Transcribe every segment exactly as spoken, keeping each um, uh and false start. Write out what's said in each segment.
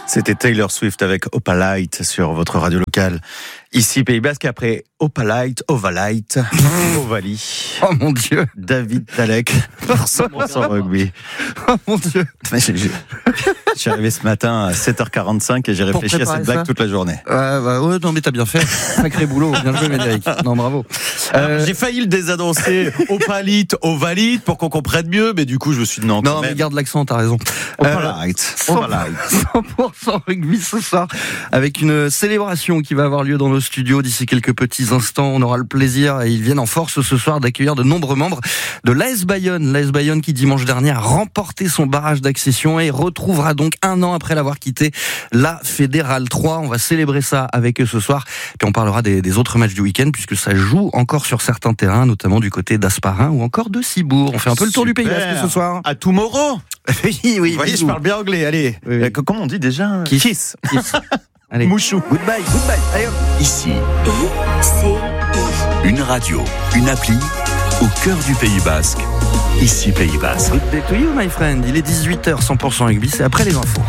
C'était Taylor Swift avec Opalite sur votre radio locale. Ici, Pays Basque, après Opalite, Ovalite, Ovalie. Oh mon Dieu. David Talek, cent pour cent rugby. Oh mon Dieu. Je suis arrivé ce matin à sept heures quarante-cinq et j'ai réfléchi à cette blague ça toute la journée. Ouais, bah, ouais, non mais t'as bien fait. Sacré boulot. Bien joué, Médéric. Non, bravo. Euh... J'ai failli le désannoncer Opalite, Ovalite pour qu'on comprenne mieux, mais du coup, je me suis dit non. Non, mais garde l'accent, t'as raison. Opalite, euh, Ovalite. cent pour cent rugby ce soir, avec une célébration qui va avoir lieu dans nos studios d'ici quelques petits instants. On aura le plaisir, et ils viennent en force ce soir, d'accueillir de nombreux membres de l'A S Bayonne. L'A S Bayonne qui dimanche dernier a remporté son barrage d'accession et retrouvera donc un an après l'avoir quitté la Fédérale trois. On va célébrer ça avec eux ce soir. Puis on parlera des, des autres matchs du week-end puisque ça joue encore sur certains terrains, notamment du côté d'Asparin ou encore de Cibourg. On fait un peu le tour Super. du Pays Basque ce soir. À tomorrow. oui, oui. Vous voyez, je parle bien anglais. Allez, oui, oui. Comment on dit déjà? Kiss. Kiss. Kiss. Allez. Mouchou. Goodbye, goodbye. Allez hop. Ici, une radio, une appli au cœur du Pays Basque. Ici, Pays Basque. Good day to you, my friend. Il est dix-huit heures, cent pour cent rugby, c'est après les infos.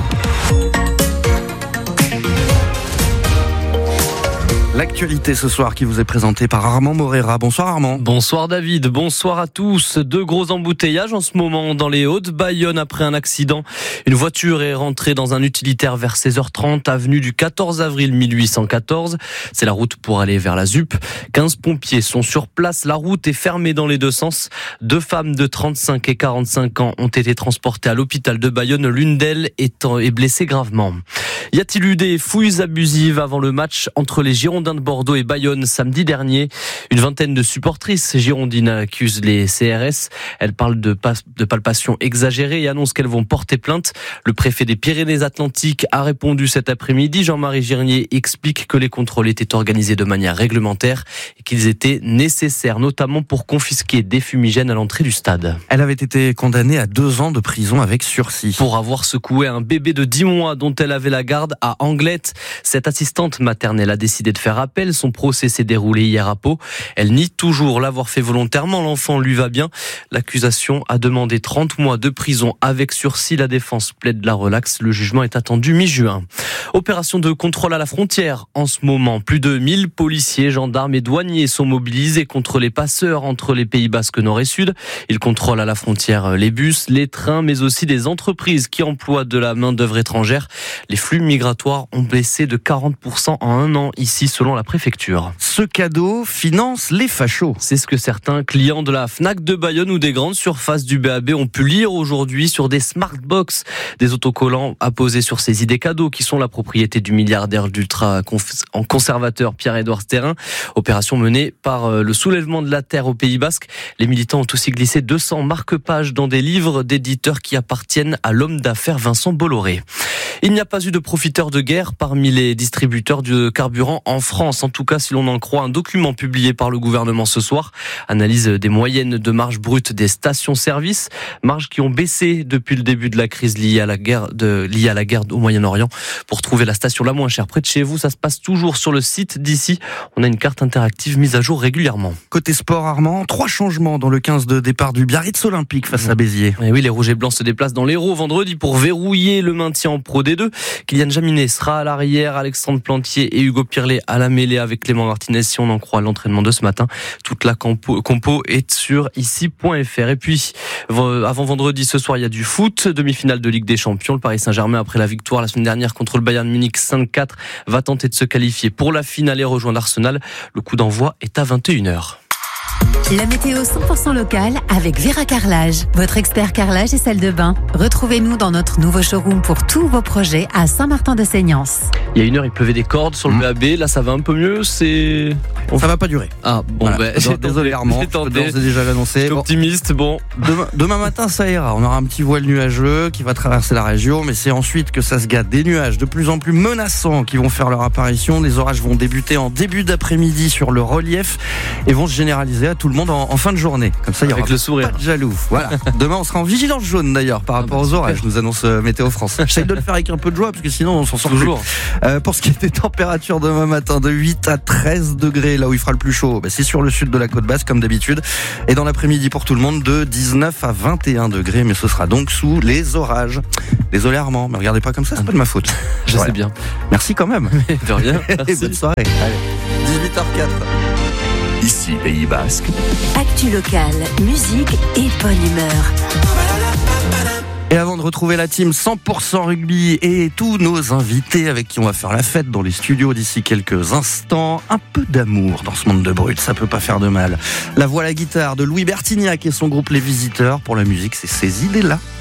L'actualité ce soir qui vous est présentée par Armand Morera. Bonsoir Armand. Bonsoir David, bonsoir à tous. Deux gros embouteillages en ce moment dans les Hauts-de-Bayonne après un accident. Une voiture est rentrée dans un utilitaire vers seize heures trente, avenue du quatorze avril mille huit cent quatorze. C'est la route pour aller vers la Z U P. quinze pompiers sont sur place. La route est fermée dans les deux sens. Deux femmes de trente-cinq et quarante-cinq ans ont été transportées à l'hôpital de Bayonne. L'une d'elles est, est blessée gravement. Y a-t-il eu des fouilles abusives avant le match entre les Girondins de Bordeaux et Bayonne samedi dernier? Une vingtaine de supportrices girondines accusent les C R S. Elles parlent de, pas, de palpations exagérées et annoncent qu'elles vont porter plainte. Le préfet des Pyrénées-Atlantiques a répondu cet après-midi. Jean-Marie Girnier explique que les contrôles étaient organisés de manière réglementaire et qu'ils étaient nécessaires, notamment pour confisquer des fumigènes à l'entrée du stade. Elle avait été condamnée à deux ans de prison avec sursis. Pour avoir secoué un bébé de dix mois dont elle avait la garde à Anglette. Cette assistante maternelle a décidé de faire appel. Son procès s'est déroulé hier à Pau. Elle nie toujours l'avoir fait volontairement. L'enfant lui va bien. L'accusation a demandé trente mois de prison avec sursis. La défense plaide la relaxe. Le jugement est attendu mi-juin. Opération de contrôle à la frontière. En ce moment, plus de mille policiers, gendarmes et douaniers sont mobilisés contre les passeurs entre les Pays Basques Nord et Sud. Ils contrôlent à la frontière les bus, les trains, mais aussi des entreprises qui emploient de la main-d'œuvre étrangère. Les flux migratoires ont baissé de quarante pour cent en un an ici, selon la préfecture. Ce cadeau finance les fachos. C'est ce que certains clients de la Fnac de Bayonne ou des grandes surfaces du B A B ont pu lire aujourd'hui sur des smartbox, des autocollants apposés sur ces idées cadeaux qui sont la propriété du milliardaire d'ultra en conservateur Pierre-Édouard Sterrin. Opération menée par le soulèvement de la terre au Pays Basque. Les militants ont aussi glissé deux cents marque-pages dans des livres d'éditeurs qui appartiennent à l'homme d'affaires Vincent Bolloré. Il n'y a pas eu de profiteurs de guerre parmi les distributeurs de carburant en France. En tout cas, si l'on en croit un document publié par le gouvernement ce soir, analyse des moyennes de marge brute des stations-service, marges qui ont baissé depuis le début de la crise liée à la guerre, de, liée à la guerre au Moyen-Orient. Pour trouver la station la moins chère près de chez vous, ça se passe toujours sur le site d'ici. On a une carte interactive mise à jour régulièrement. Côté sport, Armand, trois changements dans le quinze de départ du Biarritz Olympique face à Béziers. Et oui, les Rouges et Blancs se déplacent dans l'Hérault vendredi pour verrouiller le maintien en Pro D deux. Kylian Jaminet sera à l'arrière, Alexandre Plantier et Hugo Pirlet à la mêlée avec Clément Martinez, si on en croit l'entraînement de ce matin. Toute la compo, compo est sur ici point f r. Et puis, avant vendredi, ce soir, il y a du foot, demi-finale de Ligue des Champions. Le Paris Saint-Germain, après la victoire la semaine dernière contre le Bayern Munich cinq quatre, va tenter de se qualifier pour la finale et rejoindre Arsenal. Le coup d'envoi est à vingt et une heures. La météo cent pour cent locale avec Vera Carrelage, votre expert carrelage et salle de bain. Retrouvez-nous dans notre nouveau showroom pour tous vos projets à Saint-Martin-de-Seignance. Il y a une heure, il pleuvait des cordes sur le mmh. B A B. Là, ça va un peu mieux. C'est... Ça va pas durer. Ah, bon, voilà. ben, désolé Armand, je peux d'ores et déjà l'annoncer. Bon. Optimiste, bon. Demain, demain matin, ça ira. On aura un petit voile nuageux qui va traverser la région, mais c'est ensuite que ça se gâte. Des nuages de plus en plus menaçants qui vont faire leur apparition. Les orages vont débuter en début d'après-midi sur le relief et vont se généraliser à tout le monde monde en, en fin de journée. Comme ça, il y aura Avec le sourire. pas de jaloux. Voilà. Demain, on sera en vigilance jaune d'ailleurs par rapport bah, aux orages, nous annonce euh, Météo France. J'essaie de le faire avec un peu de joie parce que sinon on s'en sort Toujours. plus. Euh, pour ce qui est des températures demain matin, de huit à treize degrés, là où il fera le plus chaud, bah, c'est sur le sud de la côte basque comme d'habitude. Et dans l'après-midi pour tout le monde, de dix-neuf à vingt et un degrés, mais ce sera donc sous les orages. Désolé Armand, mais regardez pas comme ça, c'est pas de ma faute. Je Voilà. sais bien. Merci quand même. De rien. Et Merci. bonne soirée. Allez, dix-huit heures quatre. Ici Pays Basque. Actu locale, musique et bonne humeur. Et avant de retrouver la team cent pour cent rugby et tous nos invités avec qui on va faire la fête dans les studios d'ici quelques instants, un peu d'amour dans ce monde de brut, ça peut pas faire de mal. La voix à la guitare de Louis Bertignac et son groupe Les Visiteurs. Pour la musique, c'est ces idées-là.